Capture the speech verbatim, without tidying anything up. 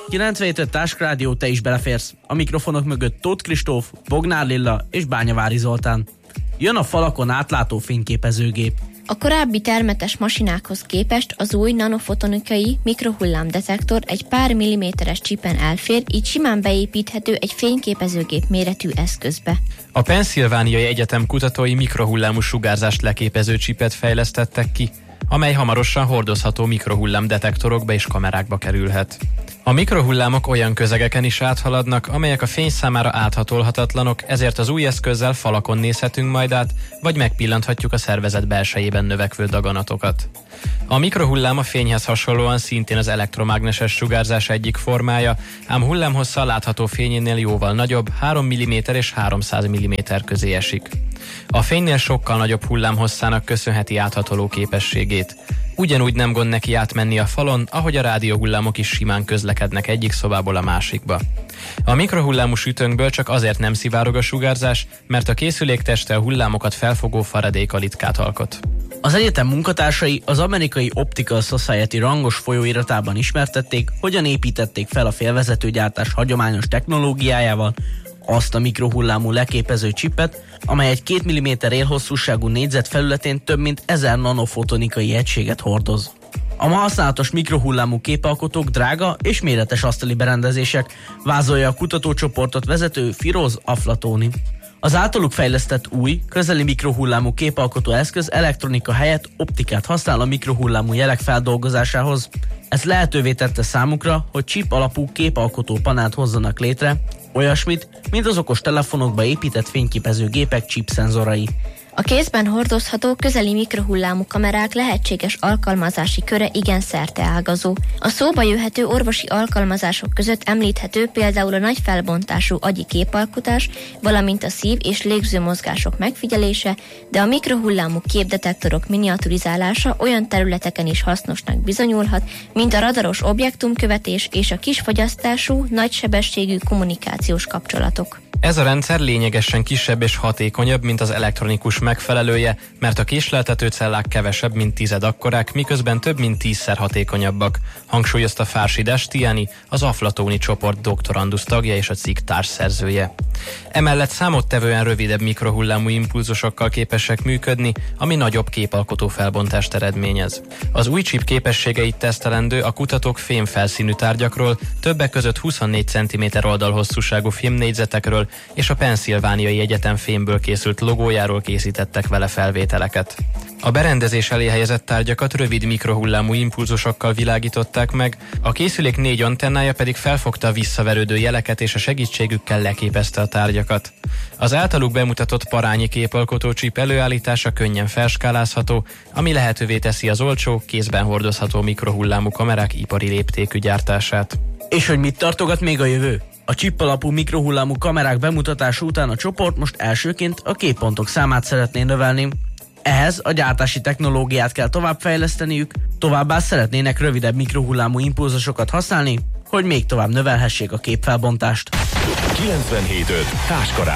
kilencvenhét öt Táskrádió, te is beleférsz. A mikrofonok mögött Tóth Kristóf, Bognár Lilla és Bányavári Zoltán. Jön a falakon átlátó fényképezőgép. A korábbi termetes masinákhoz képest az új nanofotonikai mikrohullámdetektor egy pár milliméteres csipen elfér, így simán beépíthető egy fényképezőgép méretű eszközbe. A Pennsylvániai Egyetem kutatói mikrohullámú sugárzást leképező csipet fejlesztettek ki, amely hamarosan hordozható mikrohullámdetektorokba és kamerákba kerülhet. A mikrohullámok olyan közegeken is áthaladnak, amelyek a fény számára áthatolhatatlanok, ezért az új eszközzel falakon nézhetünk majd át, vagy megpillanthatjuk a szervezet belsejében növekvő daganatokat. A mikrohullám a fényhez hasonlóan szintén az elektromágneses sugárzás egyik formája, ám hullámhossza a látható fényénél jóval nagyobb, három milliméter és háromszáz milliméter közé esik. A fénynél sokkal nagyobb hullámhosszának köszönheti áthatoló képességét. Ugyanúgy nem gond neki átmenni a falon, ahogy a rádióhullámok is simán közlekednek egyik szobából a másikba. A mikrohullámú sütőnkből csak azért nem szivárog a sugárzás, mert a készülék teste a hullámokat felfogó faradékalitkát alkot. Az egyetem munkatársai az amerikai Optical Society rangos folyóiratában ismertették, hogyan építették fel a félvezetőgyártás hagyományos technológiájával azt a mikrohullámú leképező csipet, amely egy két milliméter élhosszúságú négyzet felületén több mint ezer nanofotonikai egységet hordoz. A ma használatos mikrohullámú képalkotók drága és méretes asztali berendezések, vázolja a kutatócsoportot vezető Firoz Aflatoni. Az általuk fejlesztett új, közeli mikrohullámú képalkotó eszköz elektronika helyett optikát használ a mikrohullámú jelek feldolgozásához. Ez lehetővé tette számukra, hogy chip alapú képalkotó panelt hozzanak létre, olyasmit, mint az okos telefonokba épített fényképező gépek chip szenzorai. A kézben hordozható közeli mikrohullámú kamerák lehetséges alkalmazási köre igen szerteágazó. A szóba jöhető orvosi alkalmazások között említhető például a nagy felbontású agyi képalkotás, valamint a szív- és légzőmozgások megfigyelése, de a mikrohullámú képdetektorok miniaturizálása olyan területeken is hasznosnak bizonyulhat, mint a radaros objektumkövetés és a kisfogyasztású, nagysebességű kommunikációs kapcsolatok. Ez a rendszer lényegesen kisebb és hatékonyabb, mint az elektronikus megfelelője, mert a késleltető cellák kevesebb, mint tized akkorák, miközben több mint tízszer hatékonyabbak, hangsúlyozta Fársi Destiani, az Aflatoni csoport doktorandusz tagja és a cikk társszerzője. Emellett számottevően rövidebb mikrohullámú impulzusokkal képesek működni, ami nagyobb képalkotó felbontást eredményez. Az új chip képességeit tesztelendő a kutatók fémfelszínű tárgyakról, többek között huszonnégy centiméter oldalhosszúságú filmnégyzetekről és a Pennsylvániai Egyetem fémből készült logójáról készítettek vele felvételeket. A berendezés elé helyezett tárgyakat rövid mikrohullámú impulzusokkal világították meg, a készülék négy antennája pedig felfogta a visszaverődő jeleket és a segítségükkel leképezte a tárgyakat. Az általuk bemutatott parányi képalkotó chip előállítása könnyen felskálázható, ami lehetővé teszi az olcsó, kézben hordozható mikrohullámú kamerák ipari léptékű gyártását. És hogy mit tartogat még a jövő? A chip alapú mikrohullámú kamerák bemutatása után a csoport most elsőként a képpontok számát szeretné növelni. Ehhez a gyártási technológiát kell továbbfejleszteniük, továbbá szeretnének rövidebb mikrohullámú impulzusokat használni, hogy még tovább növelhessék a képfelbontást. kilencvenhét öt Táskara.